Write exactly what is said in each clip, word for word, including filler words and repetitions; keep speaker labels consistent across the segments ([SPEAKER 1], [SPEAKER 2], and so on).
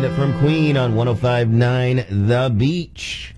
[SPEAKER 1] from Queen on one oh five point nine The Beach.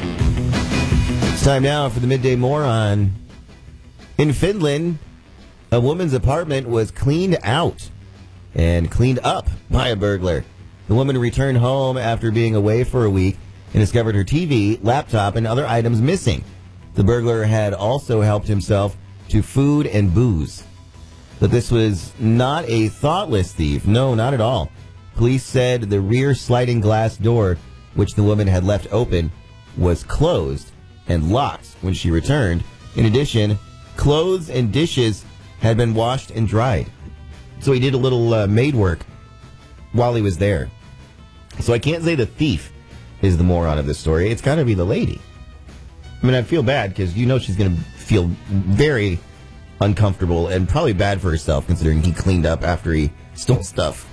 [SPEAKER 1] It's time now for the Midday Moron. In Finland, a woman's apartment was cleaned out and cleaned up by a burglar. The woman returned home after being away for a week and discovered her T V, laptop, and other items missing. The burglar had also helped himself to food and booze. But this was not a thoughtless thief. No, not at all. Police said the rear sliding glass door, which the woman had left open, was closed and locked when she returned. In addition, clothes and dishes had been washed and dried. So he did a little uh, maid work while he was there. So I can't say the thief is the moron of this story. It's got to be the lady. I mean, I feel bad because you know she's going to feel very uncomfortable and probably bad for herself considering he cleaned up after he stole stuff.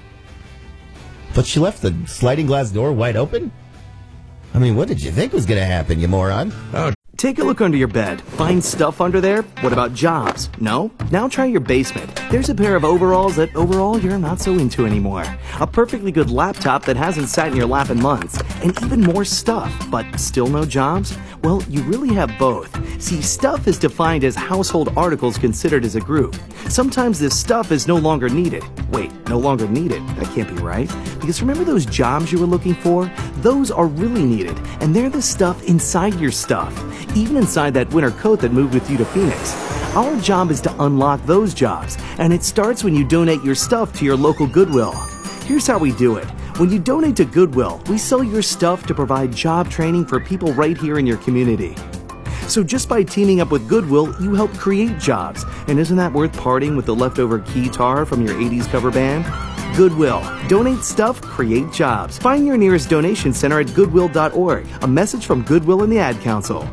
[SPEAKER 1] But she left the sliding glass door wide open? I mean, what did you think was going to happen, you moron?
[SPEAKER 2] Oh. Take a look under your bed. Find stuff under there? What about jobs? No? Now try your basement. There's a pair of overalls that overall you're not so into anymore. A perfectly good laptop that hasn't sat in your lap in months. And even more stuff, but still no jobs? Well, you really have both. See, stuff is defined as household articles considered as a group. Sometimes this stuff is no longer needed. Wait, no longer needed? That can't be right. Because remember those jobs you were looking for? Those are really needed, and they're the stuff inside your stuff. Even inside that winter coat that moved with you to Phoenix. Our job is to unlock those jobs, and it starts when you donate your stuff to your local Goodwill. Here's how we do it. When you donate to Goodwill, we sell your stuff to provide job training for people right here in your community. So just by teaming up with Goodwill, you help create jobs. And isn't that worth parting with the leftover keytar from your eighties cover band? Goodwill. Donate stuff, create jobs. Find your nearest donation center at goodwill dot org. A message from Goodwill and the Ad Council.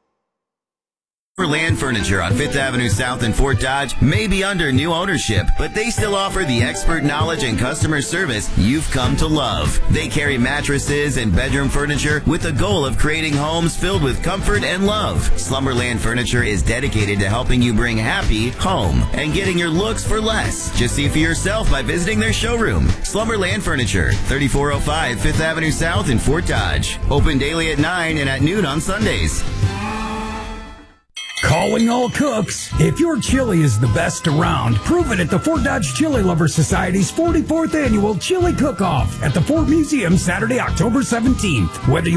[SPEAKER 3] Land Furniture on Fifth Avenue South in Fort Dodge may be under new ownership, but they still offer the expert knowledge and customer service you've come to love. They carry mattresses and bedroom furniture with the goal of creating homes filled with comfort and love. Slumberland Furniture is dedicated to helping you bring happy home and getting your looks for less. Just see for yourself by visiting their showroom. Slumberland Furniture, thirty-four oh five Fifth Avenue South in Fort Dodge. Open daily at nine and at noon on Sundays.
[SPEAKER 4] Calling all cooks. If your chili is the best around, prove it at the Fort Dodge Chili Lover Society's forty-fourth Annual Chili Cook-Off at the Fort Museum Saturday, October seventeenth. Whether you